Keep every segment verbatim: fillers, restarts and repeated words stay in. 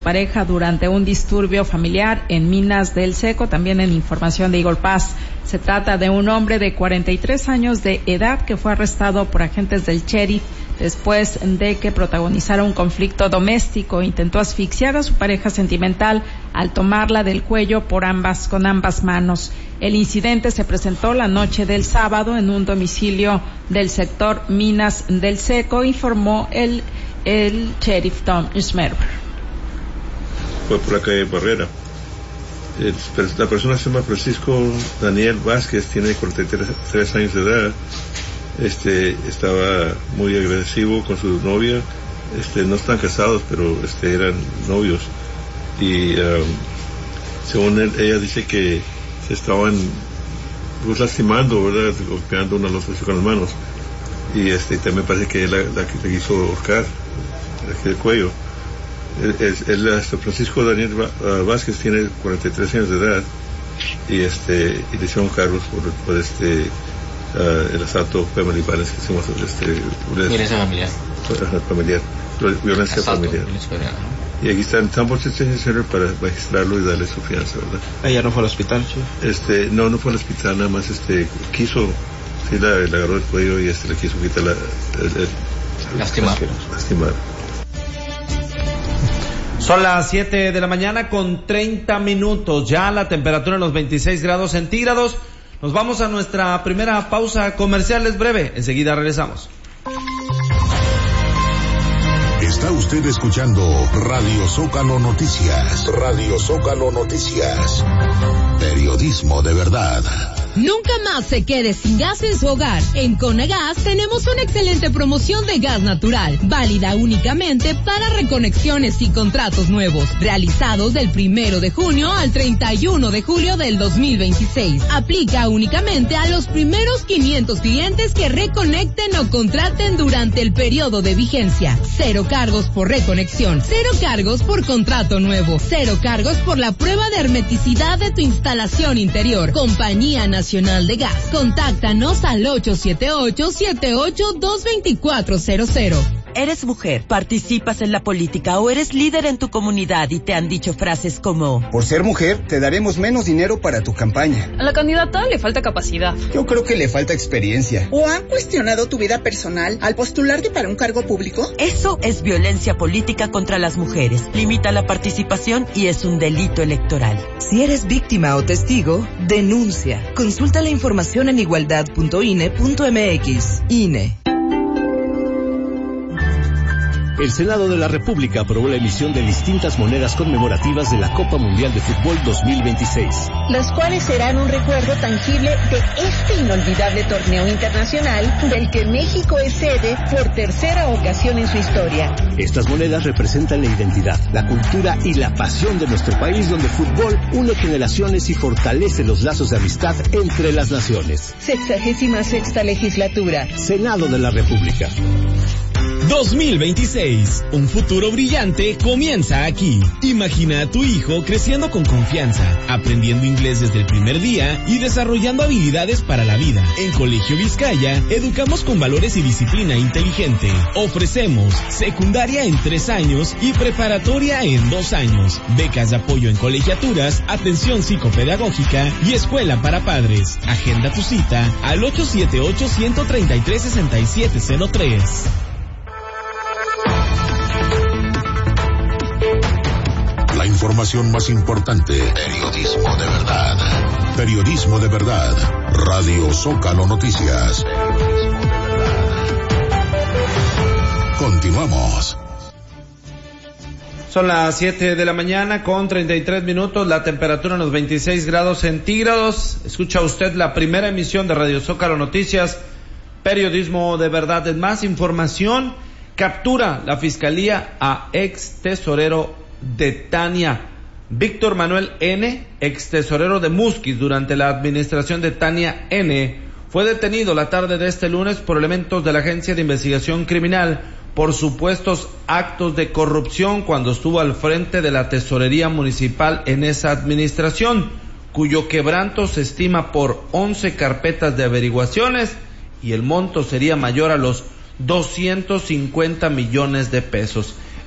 pareja durante un disturbio familiar en Minas del Seco. También en información de Eagle Pass, se trata de un hombre de cuarenta y tres años de edad que fue arrestado por agentes del sheriff después de que protagonizara un conflicto doméstico. Intentó asfixiar a su pareja sentimental al tomarla del cuello por ambas con ambas manos. El incidente se presentó la noche del sábado en un domicilio del sector Minas del Seco, informó el el sheriff Tom Schmerber. Fue por la calle Barrera. El, la persona se llama Francisco Daniel Vázquez, tiene cuarenta y tres años de edad. Este, estaba muy agresivo con su novia. Este, no están casados, pero este, eran novios. Y um, según él, ella dice que se estaban pues, lastimando, ¿verdad? Golpeando uno a los otros con las manos. Y este, también parece que es la, la que se quiso ahorcar, aquí del cuello. El, el, el Francisco Daniel Vázquez tiene cuarenta y tres años de edad y este y le hicieron cargos por, por este uh, el asalto family violence que hicimos, este violencia familiar familiar violencia asalto, familiar ¿no? Y aquí está en Tambos Detention Center para registrarlo y darle su fianza, ¿verdad? ¿Ella no fue al hospital, chief? Este no no fue al hospital, nada más este quiso sí la, le agarró el cuello y este le quiso quitar la el, el, lastimar lastimar. Son las siete de la mañana con treinta minutos, ya la temperatura en los veintiséis grados centígrados. Nos vamos a nuestra primera pausa comercial, es breve, enseguida regresamos. Está usted escuchando Radio Zócalo Noticias, Radio Zócalo Noticias, periodismo de verdad. Nunca más se quede sin gas en su hogar. En Conagas tenemos una excelente promoción de gas natural, válida únicamente para reconexiones y contratos nuevos, realizados del primero de junio al treinta y uno de julio del dos mil veintiséis. Aplica únicamente a los primeros quinientos clientes que reconecten o contraten durante el periodo de vigencia. Cero cargos por reconexión, cero cargos por contrato nuevo, cero cargos por la prueba de hermeticidad de tu instalación interior. Compañía Nacional de Gas. Contáctanos al ocho siete ocho, siete ocho dos, dos cuatro cero cero. ¿Eres mujer, participas en la política o eres líder en tu comunidad y te han dicho frases como: por ser mujer, te daremos menos dinero para tu campaña? A la candidata le falta capacidad. Yo creo que le falta experiencia. ¿O han cuestionado tu vida personal al postularte para un cargo público? Eso es violencia política contra las mujeres. Limita la participación y es un delito electoral. Si eres víctima o testigo, denuncia. Consulta la información en igualdad punto i n e punto m x. I N E. El Senado de la República aprobó la emisión de distintas monedas conmemorativas de la Copa Mundial de Fútbol dos mil veintiséis. Las cuales serán un recuerdo tangible de este inolvidable torneo internacional del que México es sede por tercera ocasión en su historia. Estas monedas representan la identidad, la cultura y la pasión de nuestro país, donde el fútbol une generaciones y fortalece los lazos de amistad entre las naciones. Sexagésima sexta legislatura. Senado de la República. dos mil veintiséis, un futuro brillante comienza aquí. Imagina a tu hijo creciendo con confianza, aprendiendo inglés desde el primer día y desarrollando habilidades para la vida. En Colegio Vizcaya, educamos con valores y disciplina inteligente. Ofrecemos secundaria en tres años y preparatoria en dos años, becas de apoyo en colegiaturas, atención psicopedagógica y escuela para padres. Agenda tu cita al ocho siete ocho, uno tres tres, seis siete cero tres. La información más importante, periodismo de verdad. Periodismo de verdad. Radio Zócalo Noticias. Continuamos. Son las siete de la mañana con treinta y tres minutos, la temperatura en los veintiséis grados centígrados. Escucha usted la primera emisión de Radio Zócalo Noticias, periodismo de verdad. En más información, captura la Fiscalía a ex tesorero de Tania. Víctor Manuel N., ex tesorero de Musquis durante la administración de Tania N., fue detenido la tarde de este lunes por elementos de la Agencia de Investigación Criminal por supuestos actos de corrupción cuando estuvo al frente de la tesorería municipal en esa administración, cuyo quebranto se estima por once carpetas de averiguaciones y el monto sería mayor a los doscientos cincuenta millones de pesos.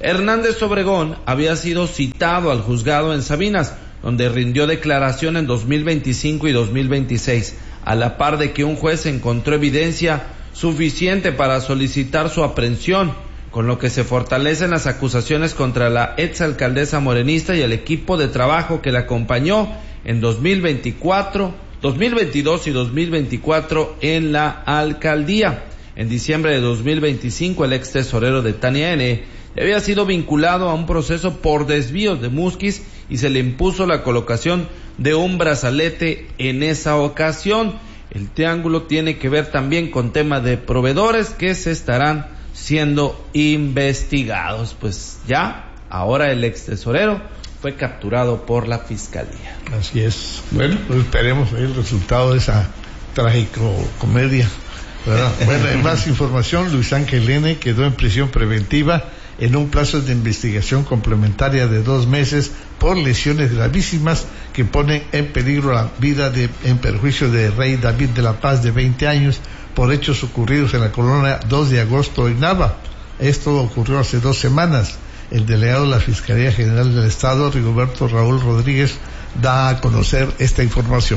Hernández Obregón había sido citado al juzgado en Sabinas, donde rindió declaración en dos mil veinticinco y dos mil veintiséis, a la par de que un juez encontró evidencia suficiente para solicitar su aprehensión, con lo que se fortalecen las acusaciones contra la exalcaldesa morenista y el equipo de trabajo que la acompañó en dos mil veinticuatro, dos mil veintidós y dos mil veinticuatro en la alcaldía. En diciembre de dos mil veinticinco, el ex tesorero de Tania N había sido vinculado a un proceso por desvíos de Musquis y se le impuso la colocación de un brazalete en esa ocasión. El triángulo tiene que ver también con temas de proveedores que se estarán siendo investigados. Pues ya, ahora el ex tesorero fue capturado por la fiscalía. Así es. Bueno, pues esperemos el resultado de esa tragicomedia, ¿verdad? Bueno, en más información, Luis Ángel N. quedó en prisión preventiva en un plazo de investigación complementaria de dos meses por lesiones gravísimas que ponen en peligro la vida de, en perjuicio de Rey David de la Paz, de veinte años, por hechos ocurridos en la colonia dos de agosto en Nava. Esto ocurrió hace dos semanas. El delegado de la Fiscalía General del Estado, Rigoberto Raúl Rodríguez, da a conocer esta información.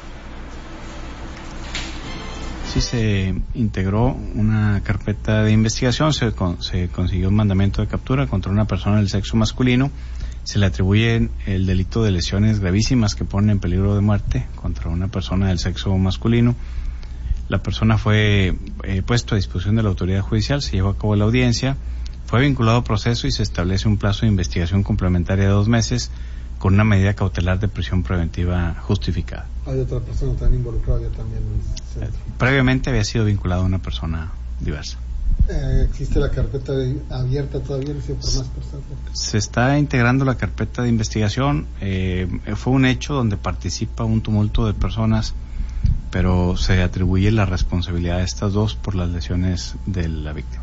Sí, se integró una carpeta de investigación, se, con, se consiguió un mandamiento de captura contra una persona del sexo masculino. Se le atribuye el delito de lesiones gravísimas que ponen en peligro de muerte contra una persona del sexo masculino. La persona fue eh, puesto a disposición de la autoridad judicial, se llevó a cabo la audiencia, fue vinculado a proceso y se establece un plazo de investigación complementaria de dos meses con una medida cautelar de prisión preventiva justificada. ¿Hay otra persona también involucrada ya también en el centro? Previamente había sido vinculado a una persona diversa. Eh, ¿Existe la carpeta de, abierta todavía por más personas? Se está integrando la carpeta de investigación. Eh, fue un hecho donde participa un tumulto de personas, pero se atribuye la responsabilidad de estas dos por las lesiones de la víctima.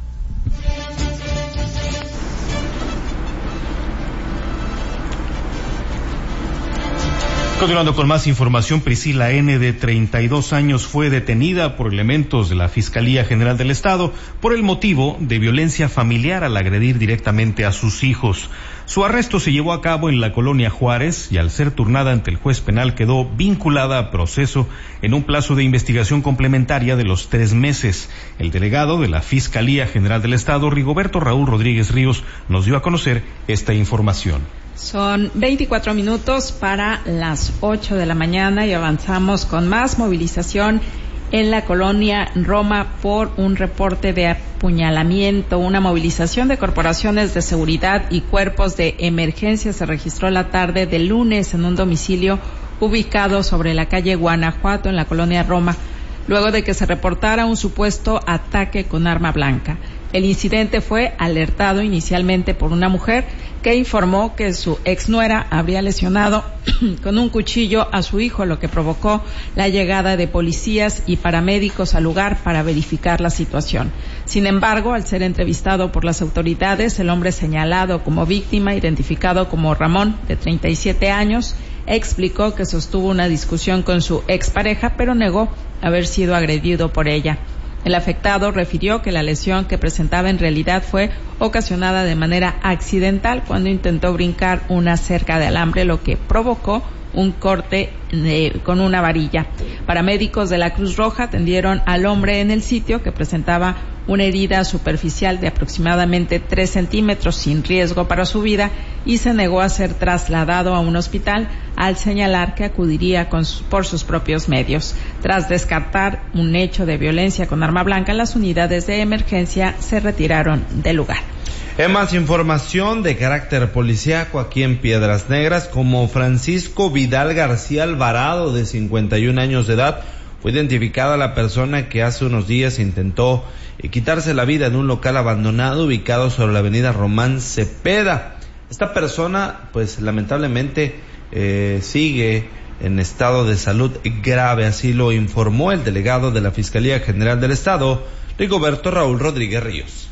Continuando con más información, Priscila N., de treinta y dos años, fue detenida por elementos de la Fiscalía General del Estado por el motivo de violencia familiar al agredir directamente a sus hijos. Su arresto se llevó a cabo en la colonia Juárez y al ser turnada ante el juez penal quedó vinculada a proceso en un plazo de investigación complementaria de los tres meses. El delegado de la Fiscalía General del Estado, Rigoberto Raúl Rodríguez Ríos, nos dio a conocer esta información. Son veinticuatro minutos para las ocho de la mañana y avanzamos con más movilización en la colonia Roma por un reporte de apuñalamiento. Una movilización de corporaciones de seguridad y cuerpos de emergencia se registró la tarde del lunes en un domicilio ubicado sobre la calle Guanajuato en la colonia Roma, luego de que se reportara un supuesto ataque con arma blanca. El incidente fue alertado inicialmente por una mujer que informó que su exnuera habría lesionado con un cuchillo a su hijo, lo que provocó la llegada de policías y paramédicos al lugar para verificar la situación. Sin embargo, al ser entrevistado por las autoridades, el hombre señalado como víctima, identificado como Ramón, de treinta y siete años, explicó que sostuvo una discusión con su expareja, pero negó haber sido agredido por ella. El afectado refirió que la lesión que presentaba en realidad fue ocasionada de manera accidental cuando intentó brincar una cerca de alambre, lo que provocó un corte de, con una varilla. Paramédicos de la Cruz Roja atendieron al hombre en el sitio, que presentaba una herida superficial de aproximadamente tres centímetros sin riesgo para su vida, y se negó a ser trasladado a un hospital al señalar que acudiría con sus, por sus propios medios. Tras descartar un hecho de violencia con arma blanca, las unidades de emergencia se retiraron del lugar. En más información de carácter policíaco, aquí en Piedras Negras, como Francisco Vidal García Alvarado, de cincuenta y un años de edad, fue identificada la persona que hace unos días intentó eh, quitarse la vida en un local abandonado ubicado sobre la avenida Román Cepeda. Esta persona, pues lamentablemente, eh, sigue en estado de salud grave, así lo informó el delegado de la Fiscalía General del Estado, Rigoberto Raúl Rodríguez Ríos.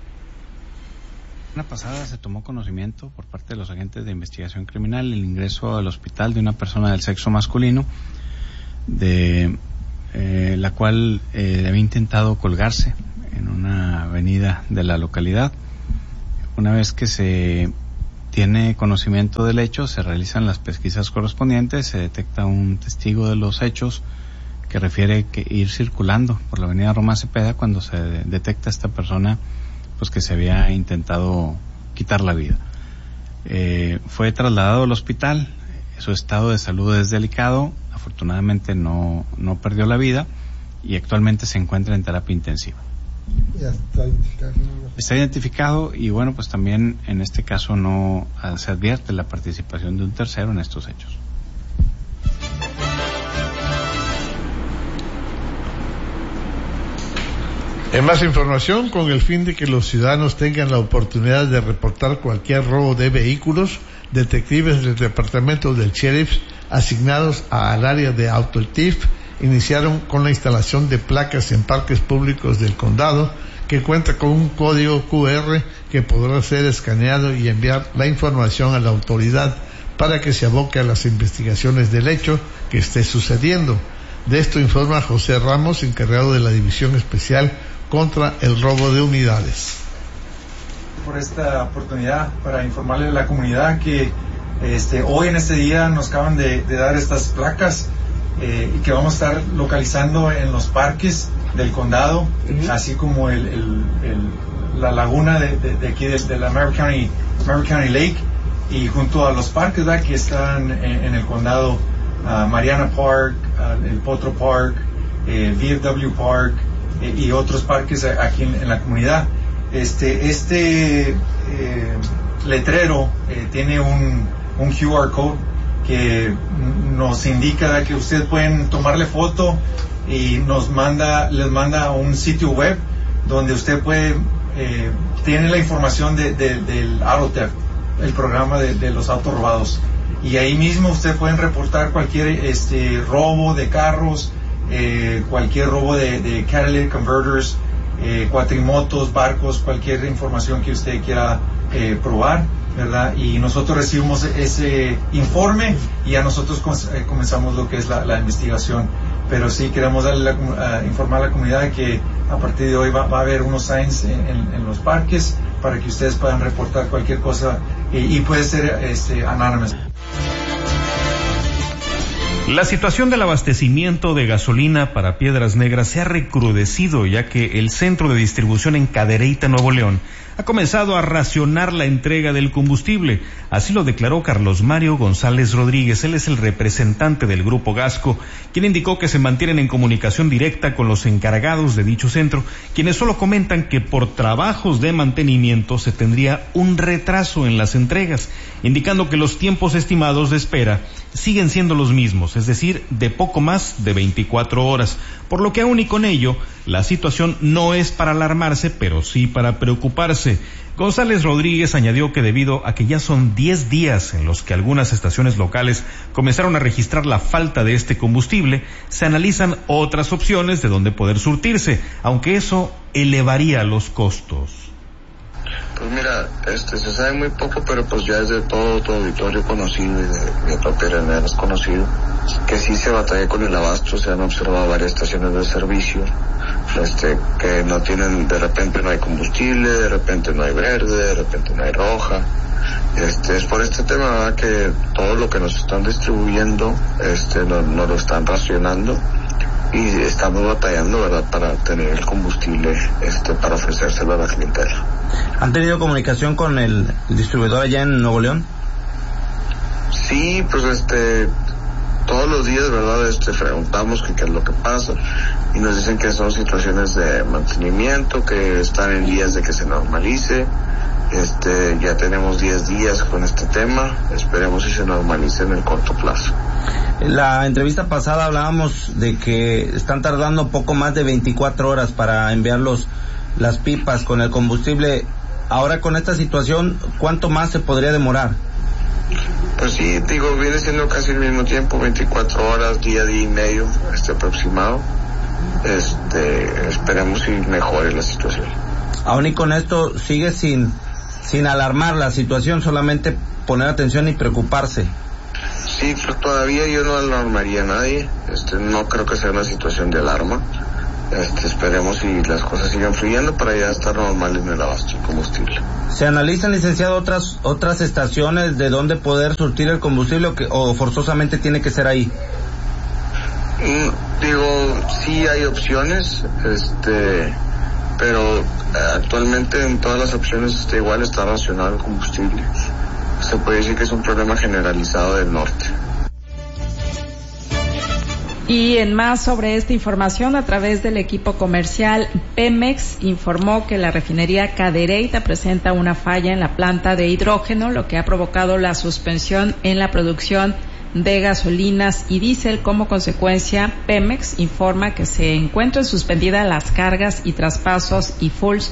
La semana pasada se tomó conocimiento por parte de los agentes de investigación criminal el ingreso al hospital de una persona del sexo masculino, de eh, la cual eh, había intentado colgarse en una avenida de la localidad. Una vez que se tiene conocimiento del hecho, se realizan las pesquisas correspondientes, se detecta un testigo de los hechos que refiere que ir circulando por la avenida Roma Cepeda cuando se detecta a esta persona pues que se había intentado quitar la vida. Eh, fue trasladado al hospital, su estado de salud es delicado, afortunadamente no, no perdió la vida y actualmente se encuentra en terapia intensiva. Ya está identificado. Está identificado y bueno, pues también en este caso no se advierte la participación de un tercero en estos hechos. En más información, con el fin de que los ciudadanos tengan la oportunidad de reportar cualquier robo de vehículos, detectives del departamento del sheriff asignados al área de auto T I F iniciaron con la instalación de placas en parques públicos del condado que cuenta con un código Q R que podrá ser escaneado y enviar la información a la autoridad para que se aboque a las investigaciones del hecho que esté sucediendo. De esto informa José Ramos, encargado de la División Especial contra el Robo de Unidades. Por esta oportunidad para informarle a la comunidad que este, hoy en este día nos acaban de, de dar estas placas eh, y que vamos a estar localizando en los parques del condado, uh-huh. así como el, el, el, la laguna de, de, de aquí de, de la Merritt County, Merritt County Lake, y junto a los parques ¿verdad? Que están en, en el condado, uh, Mariana Park, uh, el Potro Park, eh, V F W Park eh, y otros parques aquí en, en la comunidad. Este, este eh, letrero eh, tiene un, un Q R code que nos indica que ustedes pueden tomarle foto y nos manda, les manda a un sitio web donde usted puede, eh, tiene la información de, de, del auto theft, el programa de, de los autos robados, y ahí mismo usted pueden reportar cualquier este robo de carros, eh, cualquier robo de, de catalytic converters, eh, cuatrimotos, barcos, cualquier información que usted quiera eh, probar, ¿verdad? Y nosotros recibimos ese informe y a nosotros eh, comenzamos lo que es la, la investigación. Pero sí queremos darle la, uh, informar a la comunidad que a partir de hoy va, va a haber unos signs en, en, en los parques para que ustedes puedan reportar cualquier cosa y, y puede ser este, anónimo. La situación del abastecimiento de gasolina para Piedras Negras se ha recrudecido, ya que el centro de distribución en Cadereyta, Nuevo León, ha comenzado a racionar la entrega del combustible. Así lo declaró Carlos Mario González Rodríguez. Él es el representante del Grupo Gasco, quien indicó que se mantienen en comunicación directa con los encargados de dicho centro, quienes solo comentan que por trabajos de mantenimiento se tendría un retraso en las entregas, indicando que los tiempos estimados de espera siguen siendo los mismos, es decir, de poco más de veinticuatro horas, por lo que aún y con ello, la situación no es para alarmarse, pero sí para preocuparse. González Rodríguez añadió que debido a que ya son diez días en los que algunas estaciones locales comenzaron a registrar la falta de este combustible, se analizan otras opciones de donde poder surtirse, aunque eso elevaría los costos. Pues mira, este se sabe muy poco, pero pues ya es de todo tu auditorio conocido y de, de Piedras Negras conocido, que sí se batalla con el abasto. Se han observado varias estaciones de servicio, este, que no tienen, de repente no hay combustible, de repente no hay verde, de repente no hay roja. Este, es por este tema, ¿verdad?, que todo lo que nos están distribuyendo, este, nos no lo están racionando. Y estamos batallando, ¿verdad?, para tener el combustible este para ofrecérselo a la clientela. ¿Han tenido comunicación con el, el distribuidor allá en Nuevo León? Sí, pues este todos los días, ¿verdad?, este preguntamos qué es lo que pasa y nos dicen que son situaciones de mantenimiento, que están en días de que se normalice. Este, ya tenemos diez días con este tema, esperemos que se normalice en el corto plazo. En la entrevista pasada hablábamos de que están tardando poco más de veinticuatro horas para enviar los, las pipas con el combustible. Ahora con esta situación, ¿cuánto más se podría demorar? Pues sí, digo, viene siendo casi el mismo tiempo, veinticuatro horas, día, día y medio, este aproximado. Este, esperemos que mejore la situación. Aún y con esto, sigue sin, sin alarmar la situación, solamente poner atención y preocuparse. Sí, pues todavía yo no alarmaría a nadie, este, no creo que sea una situación de alarma, este, esperemos y las cosas sigan fluyendo para ya estar normal en el abasto de combustible. ¿Se analizan, licenciado, otras otras estaciones de donde poder surtir el combustible o, que, o forzosamente tiene que ser ahí? Mm, digo, sí hay opciones, este, pero actualmente en todas las opciones está igual, está racionado el combustible. Se puede decir que es un problema generalizado del norte. Y en más sobre esta información, a través del equipo comercial, Pemex informó que la refinería Cadereyta presenta una falla en la planta de hidrógeno, lo que ha provocado la suspensión en la producción de gasolinas y diésel. Como consecuencia, Pemex informa que se encuentran suspendidas las cargas y traspasos y fulls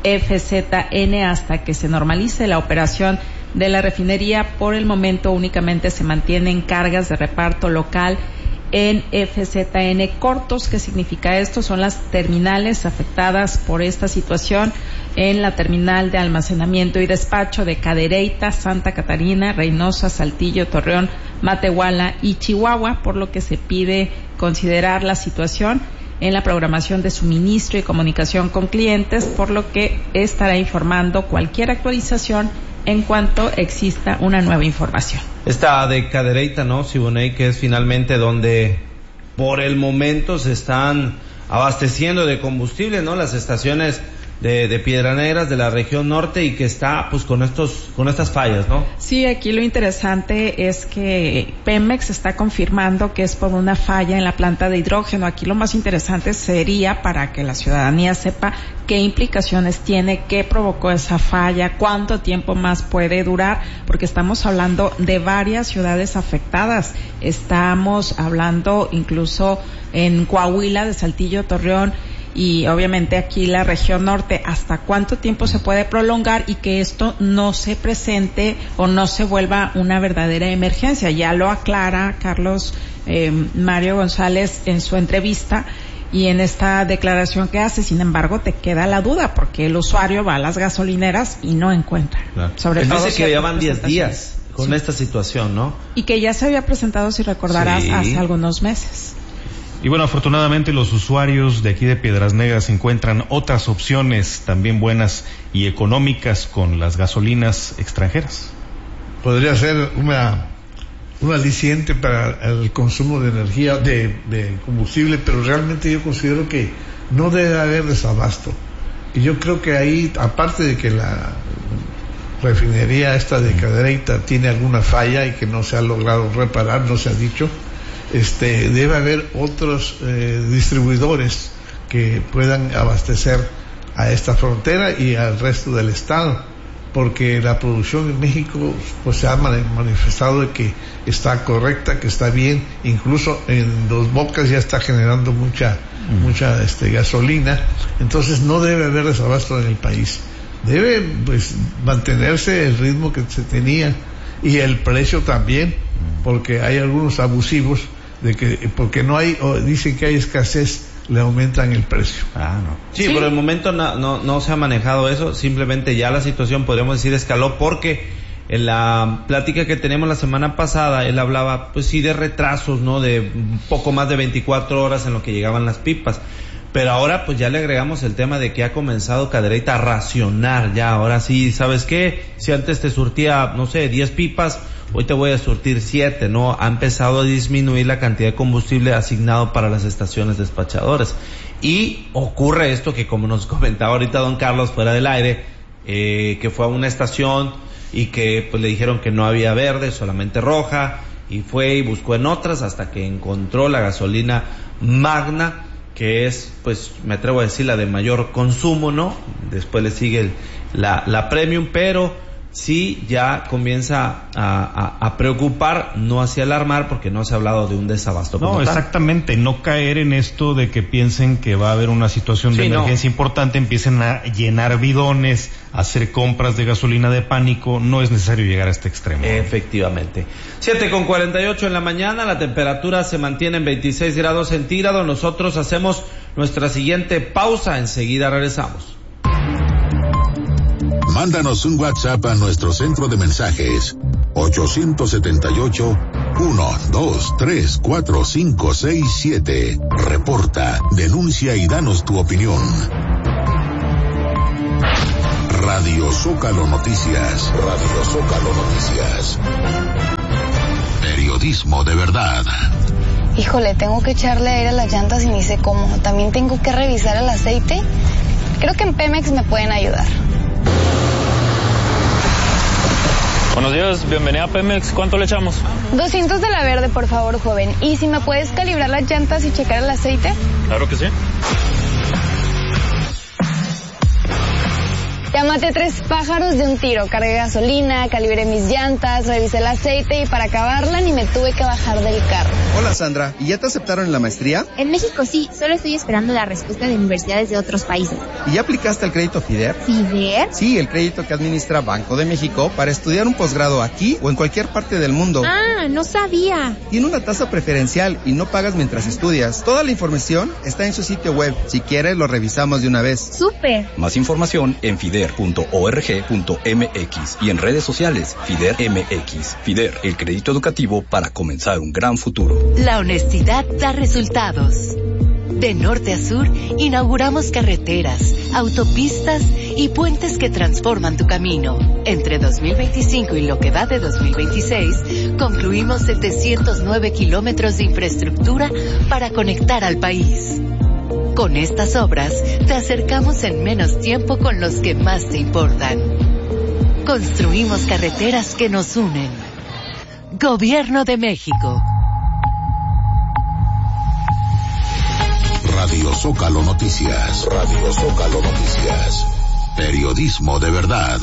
F Z N hasta que se normalice la operación de la refinería. Por el momento únicamente se mantienen cargas de reparto local en F Z N cortos. ¿Qué significa esto? Son las terminales afectadas por esta situación en la terminal de almacenamiento y despacho de Cadereyta, Santa Catarina, Reynosa, Saltillo, Torreón, Matehuala y Chihuahua, por lo que se pide considerar la situación en la programación de suministro y comunicación con clientes, por lo que estará informando cualquier actualización en cuanto exista una nueva información. Esta de Cadereyta, ¿no, Siboney? Que es finalmente donde por el momento se están abasteciendo de combustible, ¿no? Las estaciones de, de Piedras Negras de la región norte y que está pues con estos con estas fallas, ¿no? Sí, aquí lo interesante es que Pemex está confirmando que es por una falla en la planta de hidrógeno. Aquí lo más interesante sería para que la ciudadanía sepa qué implicaciones tiene, qué provocó esa falla, cuánto tiempo más puede durar, porque estamos hablando de varias ciudades afectadas. Estamos hablando incluso en Coahuila, de Saltillo, Torreón, y obviamente aquí la región norte. ¿Hasta cuánto tiempo se puede prolongar y que esto no se presente o no se vuelva una verdadera emergencia? Ya lo aclara Carlos eh, Mario González en su entrevista y en esta declaración que hace. Sin embargo, te queda la duda porque el usuario va a las gasolineras y no encuentra. Claro. Sobre Él todo dice que llevan diez días con sí. esta situación, ¿no? Y que ya se había presentado, si recordarás, sí. hace algunos meses. Y bueno, afortunadamente los usuarios de aquí de Piedras Negras encuentran otras opciones también buenas y económicas con las gasolinas extranjeras. Podría ser una un aliciente para el consumo de energía, de, de combustible, pero realmente yo considero que no debe haber desabasto. Y yo creo que ahí, aparte de que la refinería esta de Cadereyta tiene alguna falla y que no se ha logrado reparar, no se ha dicho, este debe haber otros eh, distribuidores que puedan abastecer a esta frontera y al resto del estado, porque la producción en México pues se ha manifestado de que está correcta, que está bien, incluso en Dos Bocas ya está generando mucha mm. mucha este gasolina, entonces no debe haber desabasto en el país, debe pues mantenerse el ritmo que se tenía y el precio también, porque hay algunos abusivos de que porque no hay, o dicen que hay escasez, le aumentan el precio. Ah, no. Sí, sí. Por el momento no, no, no se ha manejado eso, simplemente ya la situación, podríamos decir, escaló, porque en la plática que tenemos la semana pasada, él hablaba, pues sí, de retrasos, ¿no? De un poco más de veinticuatro horas en lo que llegaban las pipas. Pero ahora pues ya le agregamos el tema de que ha comenzado Cadereyta a racionar ya, ahora sí, ¿sabes qué? Si antes te surtía, no sé, diez pipas, hoy te voy a surtir siete, ¿no? Ha empezado a disminuir la cantidad de combustible asignado para las estaciones despachadoras. Y ocurre esto que, como nos comentaba ahorita don Carlos fuera del aire, eh, que fue a una estación y que pues le dijeron que no había verde, solamente roja, y fue y buscó en otras hasta que encontró la gasolina Magna, que es, pues, me atrevo a decir, la de mayor consumo, ¿no? Después le sigue el, la, la Premium, pero sí ya comienza a, a, a preocupar, no así alarmar, porque no se ha hablado de un desabasto. No, exactamente, no caer en esto de que piensen que va a haber una situación de sí, emergencia no. importante, empiecen a llenar bidones, a hacer compras de gasolina de pánico, no es necesario llegar a este extremo. Efectivamente. siete con cuarenta y ocho en la mañana, la temperatura se mantiene en veintiséis grados centígrados, nosotros hacemos nuestra siguiente pausa, enseguida regresamos. Mándanos un WhatsApp a nuestro centro de mensajes ocho siete ocho, uno, dos, tres, cuatro, cinco, seis, siete. Reporta, denuncia y danos tu opinión. Radio Zócalo Noticias. Radio Zócalo Noticias. Periodismo de verdad. Híjole, tengo que echarle aire a las llantas y ni sé cómo. También tengo que revisar el aceite. Creo que en Pemex me pueden ayudar. Buenos días, bienvenida a Pemex. ¿Cuánto le echamos? doscientos de la verde, por favor, joven. ¿Y si me puedes calibrar las llantas y checar el aceite? Claro que sí. Ya maté tres pájaros de un tiro. Cargué gasolina, calibré mis llantas, revisé el aceite y para acabarla ni me tuve que bajar del carro. Hola Sandra, ¿y ya te aceptaron en la maestría? En México sí, solo estoy esperando la respuesta de universidades de otros países. ¿Y ya aplicaste al crédito FIDER? ¿FIDER? Sí, el crédito que administra Banco de México para estudiar un posgrado aquí o en cualquier parte del mundo. Ah, no sabía. Tiene una tasa preferencial y no pagas mientras estudias. Toda la información está en su sitio web. Si quieres, lo revisamos de una vez. ¡Súper! Más información en fider punto org punto mx y en redes sociales FIDER M X. FIDER, el crédito educativo para comenzar un gran futuro. La honestidad da resultados. De norte a sur, inauguramos carreteras, autopistas y puentes que transforman tu camino. Entre dos mil veinticinco y lo que va de dos mil veintiséis, concluimos setecientos nueve kilómetros de infraestructura para conectar al país. Con estas obras, te acercamos en menos tiempo con los que más te importan. Construimos carreteras que nos unen. Gobierno de México. Radio Zócalo Noticias. Radio Zócalo Noticias. Periodismo de verdad.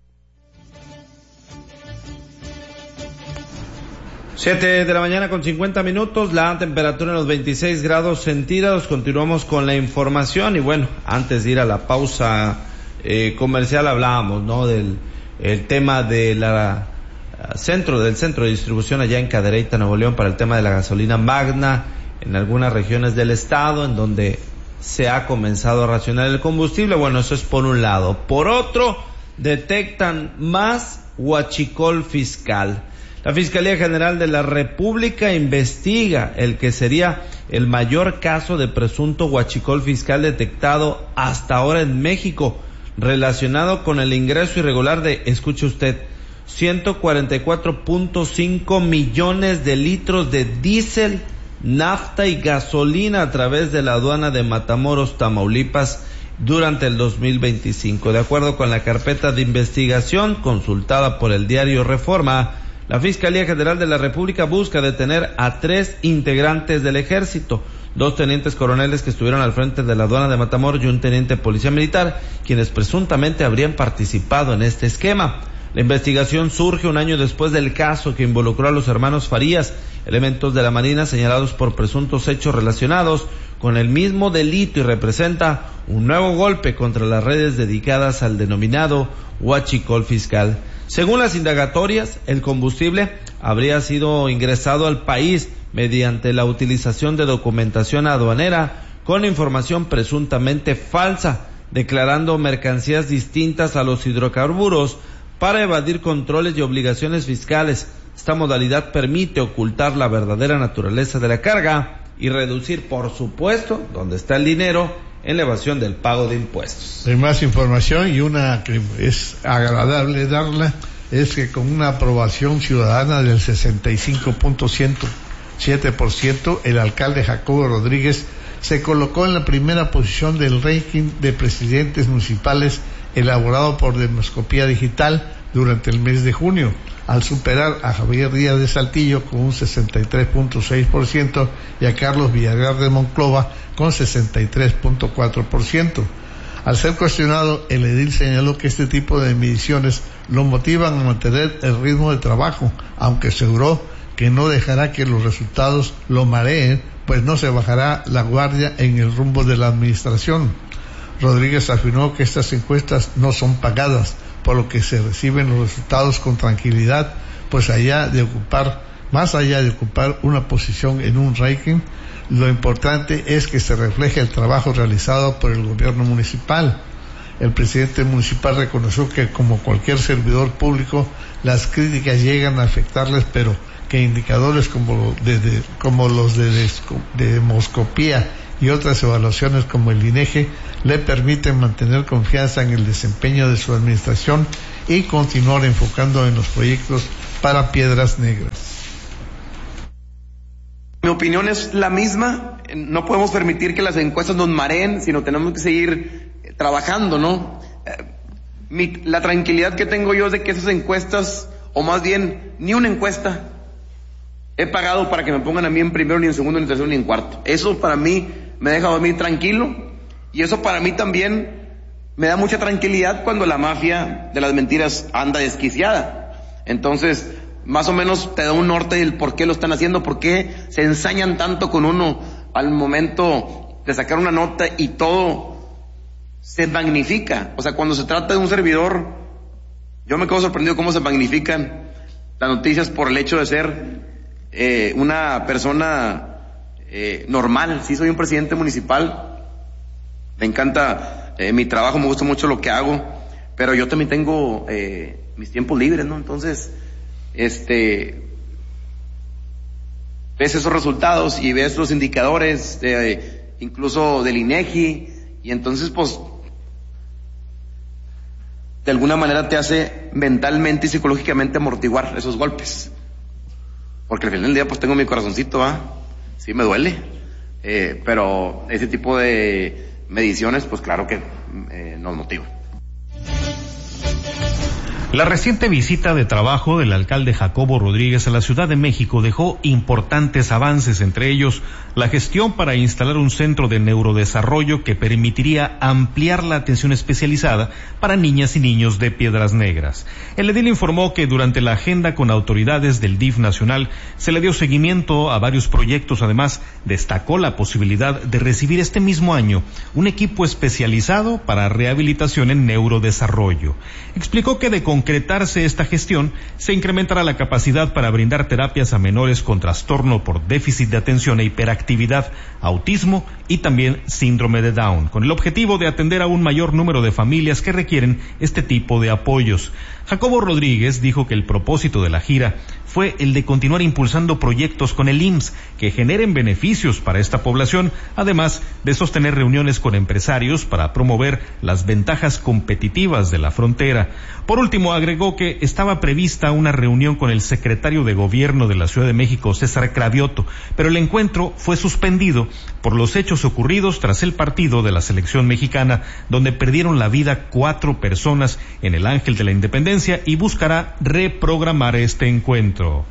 Siete de la mañana con cincuenta minutos, la temperatura en los veintiséis grados centígrados. Continuamos con la información y bueno, antes de ir a la pausa eh, comercial hablábamos, ¿no? Del el tema de la centro del centro de distribución allá en Cadereyta, Nuevo León, para el tema de la gasolina magna en algunas regiones del estado en donde se ha comenzado a racionar el combustible. Bueno, eso es por un lado. Por otro, detectan más huachicol fiscal. La Fiscalía General de la República investiga el que sería el mayor caso de presunto huachicol fiscal detectado hasta ahora en México, relacionado con el ingreso irregular de, escuche usted, ciento cuarenta y cuatro punto cinco millones de litros de diésel, nafta y gasolina a través de la aduana de Matamoros, Tamaulipas, durante el dos mil veinticinco. De acuerdo con la carpeta de investigación consultada por el diario Reforma, la Fiscalía General de la República busca detener a tres integrantes del ejército, dos tenientes coroneles que estuvieron al frente de la aduana de Matamoros y un teniente de policía militar, quienes presuntamente habrían participado en este esquema. La investigación surge un año después del caso que involucró a los hermanos Farías, elementos de la Marina señalados por presuntos hechos relacionados con el mismo delito, y representa un nuevo golpe contra las redes dedicadas al denominado huachicol fiscal. Según las indagatorias, el combustible habría sido ingresado al país mediante la utilización de documentación aduanera con información presuntamente falsa, declarando mercancías distintas a los hidrocarburos para evadir controles y obligaciones fiscales. Esta modalidad permite ocultar la verdadera naturaleza de la carga y reducir, por supuesto, donde está el dinero, en la evasión del pago de impuestos. Hay más información, y una que es agradable darla es que con una aprobación ciudadana del sesenta y cinco punto ciento siete por ciento, el alcalde Jacobo Rodríguez se colocó en la primera posición del ranking de presidentes municipales elaborado por Demoscopía Digital durante el mes de junio, al superar a Javier Díaz de Saltillo con un sesenta y tres punto seis por ciento y a Carlos Villagrán de Monclova con sesenta y tres punto cuatro por ciento. Al ser cuestionado, el edil señaló que este tipo de mediciones lo motivan a mantener el ritmo de trabajo, aunque aseguró que no dejará que los resultados lo mareen, pues no se bajará la guardia en el rumbo de la administración. Rodríguez afirmó que estas encuestas no son pagadas, por lo que se reciben los resultados con tranquilidad, pues allá de ocupar, más allá de ocupar una posición en un ranking, lo importante es que se refleje el trabajo realizado por el gobierno municipal. El presidente municipal reconoció que, como cualquier servidor público, las críticas llegan a afectarles, pero que indicadores como, de, de, como los de, de, de demoscopía y otras evaluaciones como el INEGI le permiten mantener confianza en el desempeño de su administración y continuar enfocando en los proyectos para Piedras Negras. Mi opinión es la misma. No podemos permitir que las encuestas nos mareen, sino tenemos que seguir trabajando, ¿no? Eh, mi, la tranquilidad que tengo yo es de que esas encuestas, o más bien, ni una encuesta he pagado para que me pongan a mí en primero, ni en segundo, ni en tercero, ni en cuarto. Eso para mí me deja dormir tranquilo, y eso para mí también me da mucha tranquilidad cuando la mafia de las mentiras anda desquiciada. Entonces, más o menos te da un norte del por qué lo están haciendo, por qué se ensañan tanto con uno al momento de sacar una nota y todo se magnifica. O sea, cuando se trata de un servidor, yo me quedo sorprendido cómo se magnifican las noticias por el hecho de ser eh, una persona eh, normal. Sí, soy un presidente municipal, me encanta eh, mi trabajo, me gusta mucho lo que hago, pero yo también tengo eh, mis tiempos libres, ¿no? Entonces, este, ves esos resultados y ves los indicadores, de, incluso del INEGI, y entonces, pues, de alguna manera te hace mentalmente y psicológicamente amortiguar esos golpes. Porque al final del día, pues, tengo mi corazoncito, ¿ah? Sí me duele, eh, pero ese tipo de mediciones, pues, claro que eh, nos motiva. La reciente visita de trabajo del alcalde Jacobo Rodríguez a la Ciudad de México dejó importantes avances, entre ellos la gestión para instalar un centro de neurodesarrollo que permitiría ampliar la atención especializada para niñas y niños de Piedras Negras. El edil informó que durante la agenda con autoridades del D I F nacional se le dio seguimiento a varios proyectos. Además, destacó la posibilidad de recibir este mismo año un equipo especializado para rehabilitación en neurodesarrollo. Explicó que de concretarse esta gestión, se incrementará la capacidad para brindar terapias a menores con trastorno por déficit de atención e hiperactividad, autismo y también síndrome de Down, con el objetivo de atender a un mayor número de familias que requieren este tipo de apoyos. Jacobo Rodríguez dijo que el propósito de la gira fue el de continuar impulsando proyectos con el I M S S que generen beneficios para esta población, además de sostener reuniones con empresarios para promover las ventajas competitivas de la frontera. Por último, agregó que estaba prevista una reunión con el secretario de Gobierno de la Ciudad de México, César Cravioto, pero el encuentro fue suspendido por los hechos ocurridos tras el partido de la selección mexicana, donde perdieron la vida cuatro personas en el Ángel de la Independencia, y buscará reprogramar este encuentro.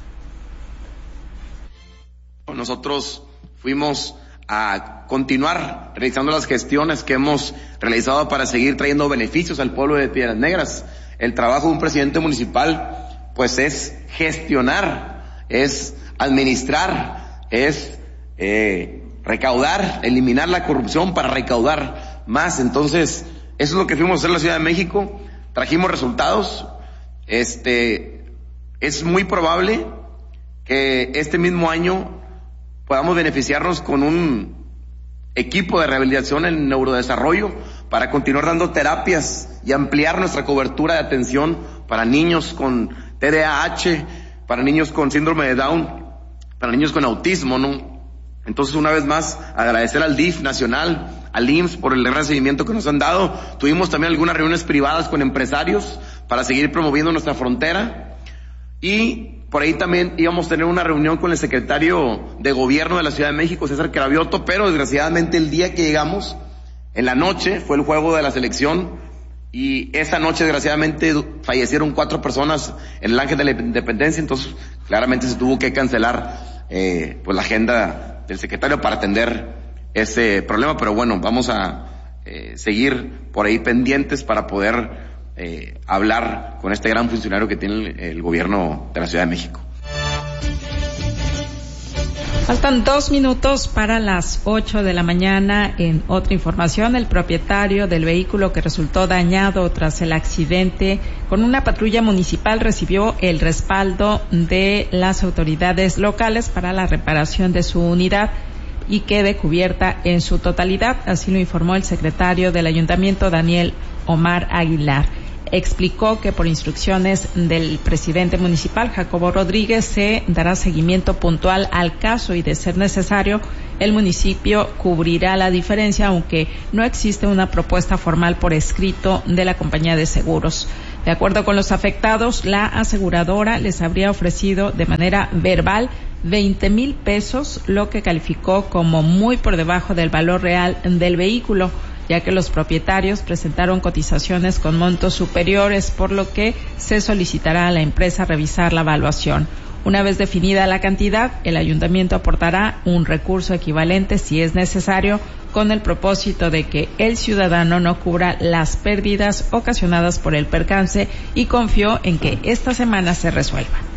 Nosotros fuimos a continuar realizando las gestiones que hemos realizado para seguir trayendo beneficios al pueblo de Piedras Negras. El trabajo de un presidente municipal, pues, es gestionar, es administrar, es eh, recaudar, eliminar la corrupción para recaudar más. Entonces, eso es lo que fuimos a hacer en la Ciudad de México. Trajimos resultados. Este, es muy probable que este mismo año podamos beneficiarnos con un equipo de rehabilitación en neurodesarrollo para continuar dando terapias y ampliar nuestra cobertura de atención para niños con T D A H, para niños con síndrome de Down, para niños con autismo, ¿no? Entonces, una vez más, agradecer al D I F nacional, al I M S S por el recibimiento que nos han dado. Tuvimos también algunas reuniones privadas con empresarios para seguir promoviendo nuestra frontera, y por ahí también íbamos a tener una reunión con el secretario de Gobierno de la Ciudad de México, César Cravioto, pero desgraciadamente el día que llegamos, en la noche, fue el juego de la selección, y esa noche desgraciadamente fallecieron cuatro personas en el Ángel de la Independencia. Entonces claramente se tuvo que cancelar eh, pues la agenda del secretario para atender ese problema, pero bueno, vamos a eh, seguir por ahí pendientes para poder Eh, hablar con este gran funcionario que tiene el, el gobierno de la Ciudad de México. Faltan dos minutos para las ocho de la mañana. En otra información, el propietario del vehículo que resultó dañado tras el accidente con una patrulla municipal recibió el respaldo de las autoridades locales para la reparación de su unidad y quede cubierta en su totalidad. Así lo informó el secretario del Ayuntamiento, Daniel Omar Aguilar. explicó que por instrucciones del presidente municipal, Jacobo Rodríguez, se dará seguimiento puntual al caso y, de ser necesario, el municipio cubrirá la diferencia, aunque no existe una propuesta formal por escrito de la compañía de seguros. De acuerdo con los afectados, la aseguradora les habría ofrecido de manera verbal veinte mil pesos, lo que calificó como muy por debajo del valor real del vehículo, ya que los propietarios presentaron cotizaciones con montos superiores, por lo que se solicitará a la empresa revisar la evaluación. Una vez definida la cantidad, el ayuntamiento aportará un recurso equivalente si es necesario, con el propósito de que el ciudadano no cubra las pérdidas ocasionadas por el percance, y confió en que esta semana se resuelva.